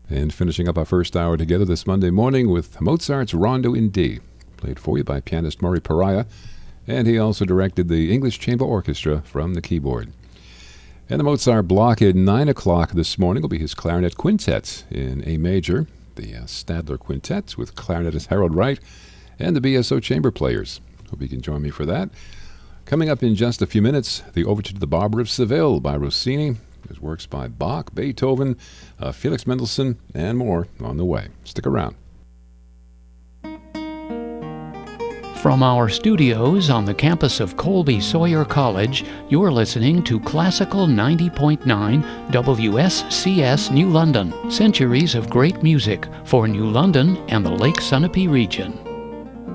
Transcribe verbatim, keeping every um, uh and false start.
And finishing up our first hour together this Monday morning with Mozart's Rondo in D, played for you by pianist Murray Pariah, and he also directed the English Chamber Orchestra from the keyboard. And the Mozart block at nine o'clock this morning will be his clarinet quintet in A major, the uh, Stadler Quintet with clarinetist Harold Wright, and the B S O Chamber Players. Hope you can join me for that. Coming up in just a few minutes, the Overture to the Barber of Seville by Rossini. There's works by Bach, Beethoven, uh, Felix Mendelssohn, and more on the way. Stick around. From our studios on the campus of Colby Sawyer College, you're listening to Classical ninety point nine W S C S New London. Centuries of great music for New London and the Lake Sunapee region.